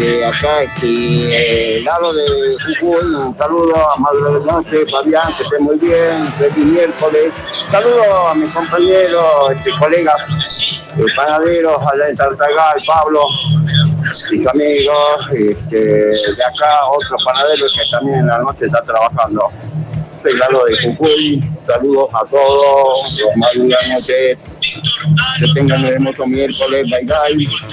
acá, lado de Jujuy, un saludo a Maduro de Noche, Fabián, que esté muy bien, feliz miércoles. Saludo a mis compañeros, colegas, panaderos allá en Tartagal, Pablo, mis amigos, de acá otros panaderos que también en la noche están trabajando. Lado de Jujuy, saludos a todos, los maduros, que tengan un hermoso miércoles, bye bye.